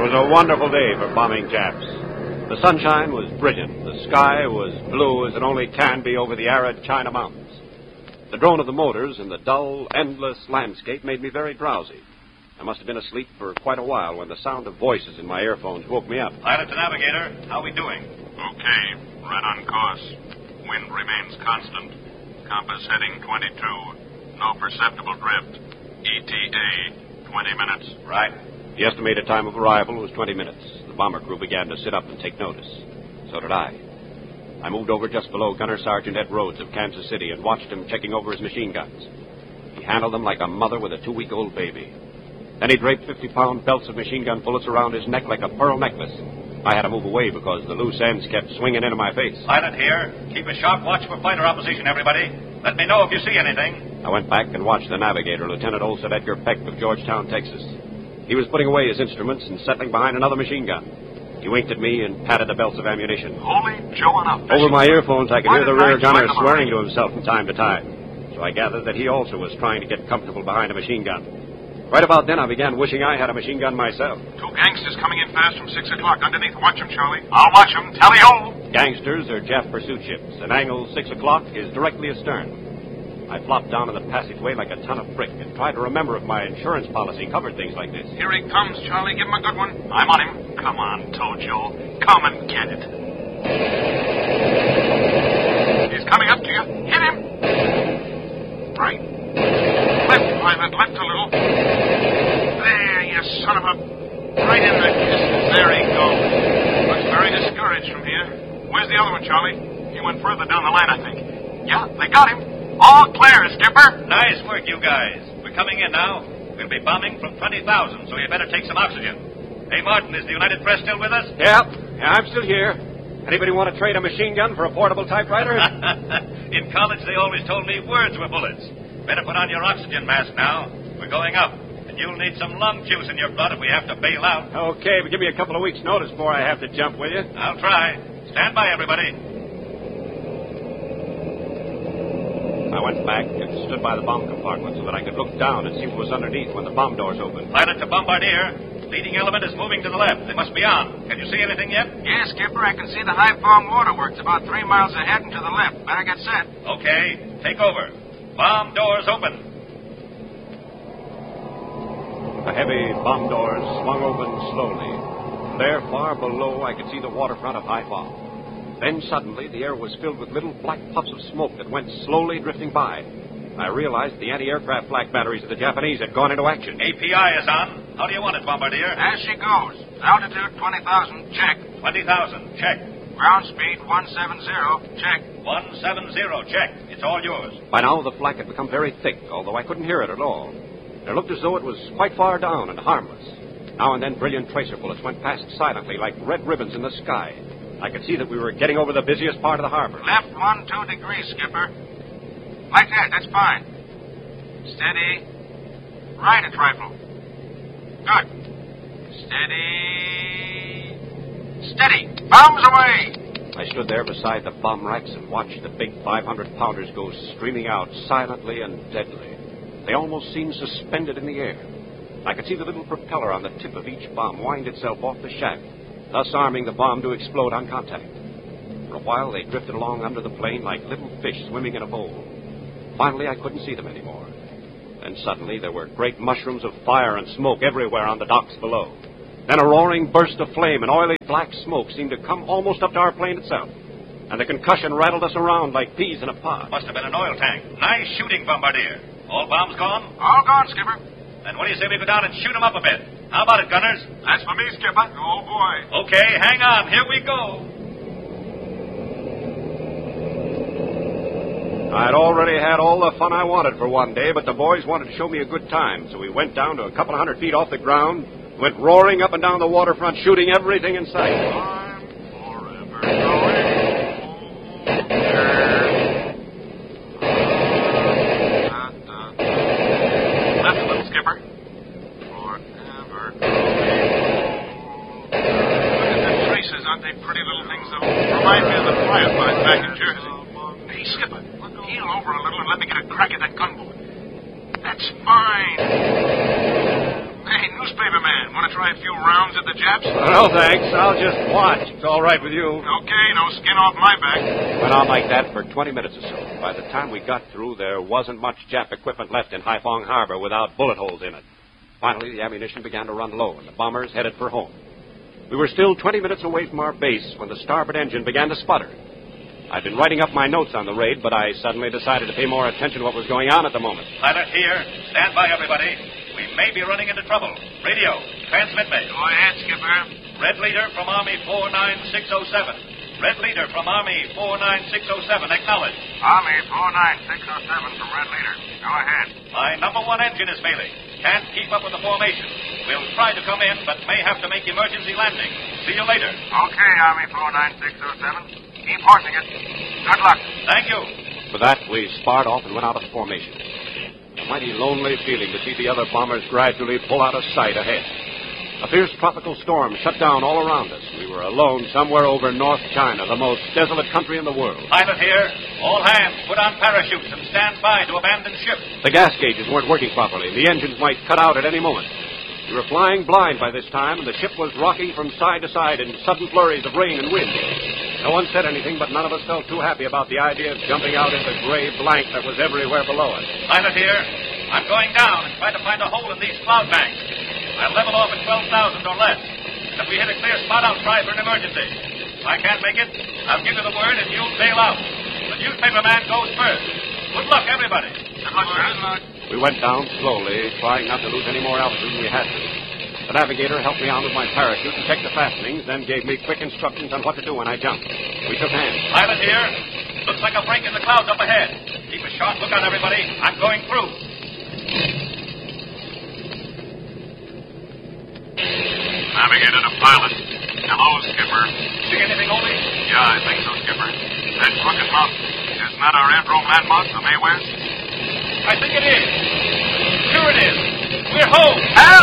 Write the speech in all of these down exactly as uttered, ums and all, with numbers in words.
was a wonderful day for bombing Japs. The sunshine was brilliant. The sky was blue as it only can be over the arid China Mountains. The drone of the motors and the dull, endless landscape made me very drowsy. I must have been asleep for quite a while when the sound of voices in my earphones woke me up. Pilot to navigator, how are we doing? Okay, right on course. Wind remains constant. Compass heading twenty-two. No perceptible drift. E T A, twenty minutes. Right. The estimated time of arrival was twenty minutes. The bomber crew began to sit up and take notice. So did I. I moved over just below Gunner Sergeant Ed Rhodes of Kansas City and watched him checking over his machine guns. He handled them like a mother with a two-week-old baby. Then he draped fifty-pound belts of machine gun bullets around his neck like a pearl necklace. I had to move away because the loose ends kept swinging into my face. Pilot here. Keep a sharp watch for fighter opposition, everybody. Let me know if you see anything. I went back and watched the navigator, Lieutenant Olson Edgar Peck of Georgetown, Texas. He was putting away his instruments and settling behind another machine gun. He winked at me and patted the belts of ammunition. Holy Joe enough. Over my earphones, I could hear the rear gunner swearing to himself from time to time. So I gathered that he also was trying to get comfortable behind a machine gun. Right about then, I began wishing I had a machine gun myself. Two gangsters coming in fast from six o'clock underneath. Watch them, Charlie. I'll watch them. Tally-ho! Gangsters are Jap pursuit ships, and angle six o'clock is directly astern. I flopped down in the passageway like a ton of brick and tried to remember if my insurance policy covered things like this. Here he comes, Charlie. Give him a good one. I'm on him. Come on, Tojo. Come and get it. He's coming up to you. Hit him. Right. Left, Pilot. Left a little. There, you son of a... Right in the kisses. There he goes. Looks very discouraged from here. Where's the other one, Charlie? He went further down the line, I think. Yeah, they got him. All clear, Skipper. Nice work, you guys. We're coming in now. We'll be bombing from twenty thousand, so you better take some oxygen. Hey, Martin, is the United Press still with us? Yeah, yeah, I'm still here. Anybody want to trade a machine gun for a portable typewriter? In college, they always told me words were bullets. Better put on your oxygen mask now. We're going up, and you'll need some lung juice in your blood if we have to bail out. Okay, but give me a couple of weeks' notice before I have to jump, will you? I'll try. Stand by, everybody. I went back and stood by the bomb compartment so that I could look down and see what was underneath when the bomb doors opened. Pilot to bombardier. Leading element is moving to the left. They must be on. Can you see anything yet? Yes, Skipper. I can see the high-form waterworks about three miles ahead and to the left. Better get set. Okay. Take over. Bomb doors open. The heavy bomb doors swung open slowly. There, far below, I could see the waterfront of Haifa. Then suddenly, the air was filled with little black puffs of smoke that went slowly drifting by. I realized the anti-aircraft flak batteries of the Japanese had gone into action. A P I is on. How do you want it, bombardier? As she goes. Altitude twenty thousand. Check. twenty thousand. Check. Ground speed one seventy. Check. one seventy. Check. It's all yours. By now, the flak had become very thick, although I couldn't hear it at all. It looked as though it was quite far down and harmless. Now and then, brilliant tracer bullets went past silently like red ribbons in the sky. I could see that we were getting over the busiest part of the harbor. Left one, two degrees, Skipper. Like that, that's fine. Steady. Right a trifle. Good. Steady. Steady. Bombs away. I stood there beside the bomb racks and watched the big five hundred pounders go streaming out silently and deadly. They almost seemed suspended in the air. I could see the little propeller on the tip of each bomb wind itself off the shaft, thus arming the bomb to explode on contact. For a while, they drifted along under the plane like little fish swimming in a bowl. Finally, I couldn't see them anymore. Then suddenly, there were great mushrooms of fire and smoke everywhere on the docks below. Then a roaring burst of flame and oily black smoke seemed to come almost up to our plane itself. And the concussion rattled us around like peas in a pod. Must have been an oil tank. Nice shooting, bombardier. All bombs gone? All gone, Skipper. Then what do you say we go down and shoot them up a bit? How about it, gunners? That's for me, Skipper. Oh, boy. Okay, hang on. Here we go. I'd already had all the fun I wanted for one day, but the boys wanted to show me a good time, so we went down to a couple of hundred feet off the ground, went roaring up and down the waterfront, shooting everything in sight. I'm forever going. Left a little, Skipper. Forever going. Look at the traces. Aren't they pretty little things, though? Remind me of the fireflies back in Jersey. Hey, Skipper, heel over a little and let me get a crack at that gunboat. That's fine. Hey, newspaper man. Want to try a few rounds at the Japs? No, thanks. I'll just watch. It's all right with you. Okay, no skin off my back. Went on like that for twenty minutes or so. By the time we got through, there wasn't much Jap equipment left in Haiphong Harbor without bullet holes in it. Finally, the ammunition began to run low, and the bombers headed for home. We were still twenty minutes away from our base when the starboard engine began to sputter. I'd been writing up my notes on the raid, but I suddenly decided to pay more attention to what was going on at the moment. Pilot here. Stand by, everybody. We may be running into trouble. Radio, transmit me. Go ahead, Skipper. Red leader from Army four nine six oh seven. Red leader from Army four nine six oh seven. Acknowledge. Army four nine six oh seven from Red Leader. Go ahead. My number one engine is failing. Can't keep up with the formation. We'll try to come in, but may have to make emergency landing. See you later. Okay, Army four nine six oh seven. Keep horsing it. Good luck. Thank you. With that, we sparred off and went out of formation. A mighty lonely feeling to see the other bombers gradually pull out of sight ahead. A fierce tropical storm shut down all around us. We were alone somewhere over North China, the most desolate country in the world. Pilot here. All hands, put on parachutes and stand by to abandon ship. The gas gauges weren't working properly. The engines might cut out at any moment. We were flying blind by this time, and the ship was rocking from side to side in sudden flurries of rain and wind. No one said anything, but none of us felt too happy about the idea of jumping out into the gray blank that was everywhere below us. Pilot here. I'm going down and try to find a hole in these cloud banks. I'll level off at twelve thousand or less. And if we hit a clear spot, I'll try for an emergency. If I can't make it, I'll give you the word and you'll bail out. The newspaper man goes first. Good luck, everybody. Good luck, sir. We went down slowly, trying not to lose any more altitude than we had to. The navigator helped me on with my parachute and checked the fastenings, then gave me quick instructions on what to do when I jumped. We shook hands. Pilot here. Looks like a break in the clouds up ahead. Keep a sharp look out, everybody. I'm going through. Navigator to pilot. Hello, Skipper. See anything, Oldie? Yeah, I think so, Skipper. That Crooked Mountain. Isn't that our Andro landmark, the May West? I think it is. Sure it is. We're home.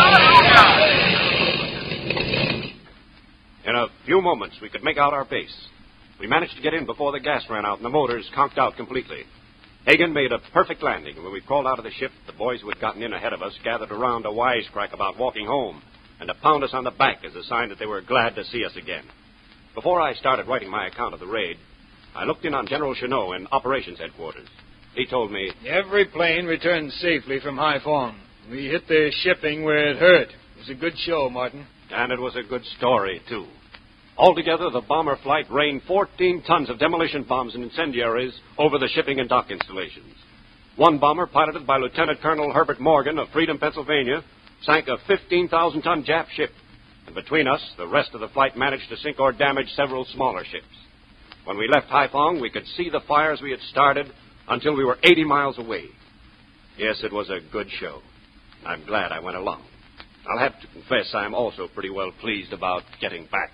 Hallelujah! In a few moments, we could make out our base. We managed to get in before the gas ran out and the motors conked out completely. Hagen made a perfect landing, and when we crawled out of the ship, the boys who had gotten in ahead of us gathered around to wisecrack about walking home and to pound us on the back as a sign that they were glad to see us again. Before I started writing my account of the raid, I looked in on General Chenot in operations headquarters. He told me, every plane returned safely from Haiphong. We hit the shipping where it hurt. It was a good show, Martin. And it was a good story, too. Altogether, the bomber flight rained fourteen tons of demolition bombs and incendiaries over the shipping and dock installations. One bomber, piloted by Lieutenant Colonel Herbert Morgan of Freedom, Pennsylvania, sank a fifteen thousand ton Jap ship. And between us, the rest of the flight managed to sink or damage several smaller ships. When we left Haiphong, we could see the fires we had started until we were eighty miles away. Yes, it was a good show. I'm glad I went along. I'll have to confess I'm also pretty well pleased about getting back.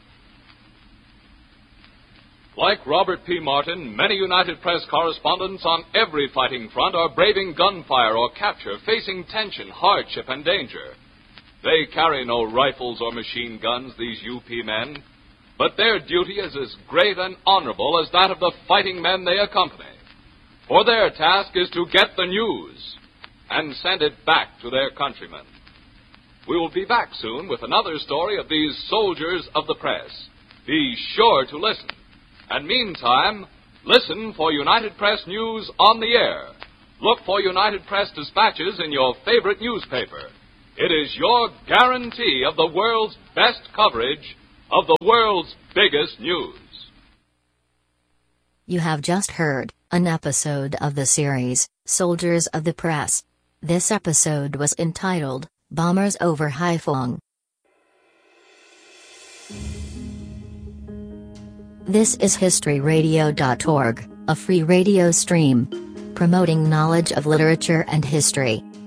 Like Robert P. Martin, many United Press correspondents on every fighting front are braving gunfire or capture, facing tension, hardship, and danger. They carry no rifles or machine guns, these U P men, but their duty is as great and honorable as that of the fighting men they accompany. For their task is to get the news and send it back to their countrymen. We will be back soon with another story of these soldiers of the press. Be sure to listen. And meantime, listen for United Press News on the air. Look for United Press dispatches in your favorite newspaper. It is your guarantee of the world's best coverage of the world's biggest news. You have just heard an episode of the series, Soldiers of the Press. This episode was entitled, Bombers over Haiphong. This is history radio dot org, a free radio stream promoting knowledge of literature and history.